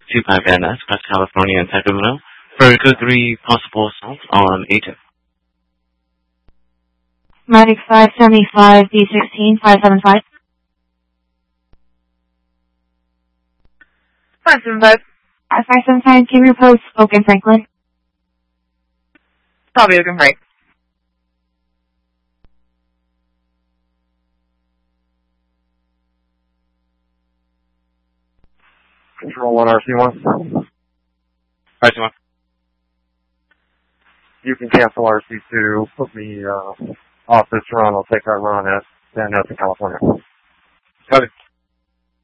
25 Van Ness, West California and Sacramento, for code 3 possible assault on agent. Matic 575, B16, 575. 575. 575, can you report Oak and Franklin? Copy, Oak and Frank. Control 1 RC1. RC1. You can cancel RC2, put me off this run. I'll take our run at Van Ness in California. Copy.